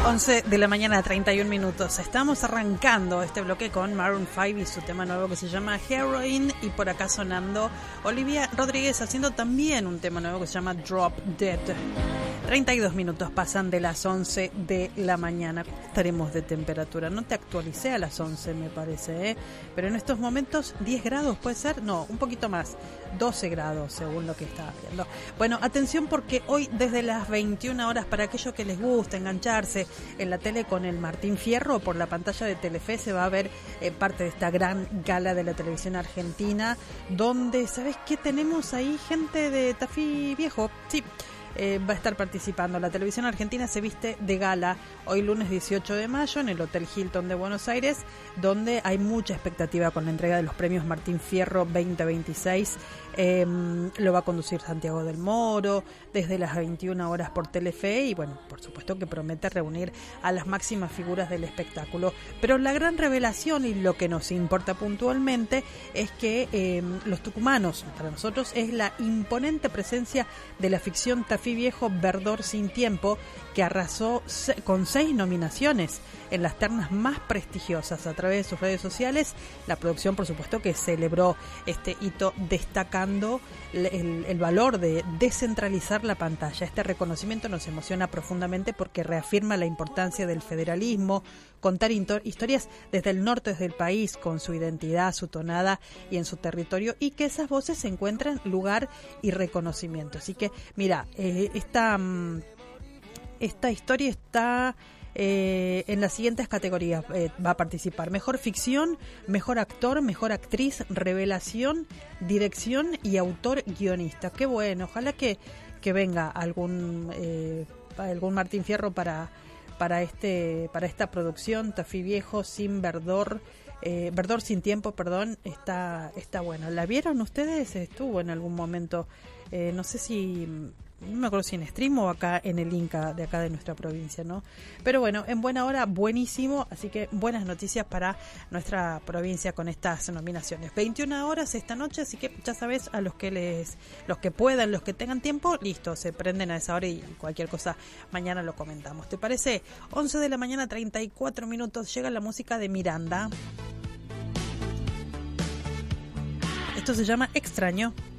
11 de la mañana, 31 minutos. Estamos arrancando este bloque con Maroon 5 y su tema nuevo que se llama Heroin. Y por acá sonando Olivia Rodríguez haciendo también un tema nuevo que se llama Drop Dead. 32 minutos pasan de las 11 de la mañana. ¿Cómo estaremos de temperatura? No te actualicé a las 11, me parece, ¿eh? Pero en estos momentos 10 grados, ¿puede ser? No, un poquito más. 12 grados, según lo que estaba viendo. Bueno, atención porque hoy desde las 21 horas, para aquellos que les gusta engancharse en la tele con el Martín Fierro, por la pantalla de Telefe se va a ver parte de esta gran gala de la televisión argentina, donde, ¿sabes qué? Tenemos ahí gente de Tafí Viejo, sí. Va a estar participando. La televisión argentina se viste de gala hoy lunes 18 de mayo en el Hotel Hilton de Buenos Aires, donde hay mucha expectativa con la entrega de los premios Martín Fierro 2026. Lo va a conducir Santiago del Moro desde las 21 horas por Telefe y bueno, por supuesto que promete reunir a las máximas figuras del espectáculo. Pero la gran revelación y lo que nos importa puntualmente es que los tucumanos, para nosotros, es la imponente presencia de la ficción Tafí Viejo Verdor sin Tiempo, que arrasó con 6 nominaciones en las ternas más prestigiosas a través de sus redes sociales. La producción, por supuesto, que celebró este hito destacando el valor de descentralizar la pantalla. Este reconocimiento nos emociona profundamente porque reafirma la importancia del federalismo, contar historias desde el norte del país con su identidad, su tonada y en su territorio, y que esas voces encuentren lugar y reconocimiento. Así que, mira, esta historia está en las siguientes categorías. Va a participar mejor ficción, mejor actor, mejor actriz, revelación, dirección y autor guionista. Qué bueno, ojalá que venga algún Martín Fierro para esta producción. Tafí Viejo sin Verdor, Verdor sin Tiempo, perdón, está bueno. ¿La vieron ustedes? Estuvo en algún momento, no sé si, no me acuerdo si en stream o acá en el Inca de acá de nuestra provincia, ¿no? Pero bueno, en buena hora, buenísimo, así que buenas noticias para nuestra provincia con estas nominaciones. 21 horas esta noche, así que ya sabes, a los que puedan, los que tengan tiempo, listo, se prenden a esa hora y cualquier cosa mañana lo comentamos. ¿Te parece? 11 de la mañana, 34 minutos, llega la música de Miranda. Esto se llama Extraño.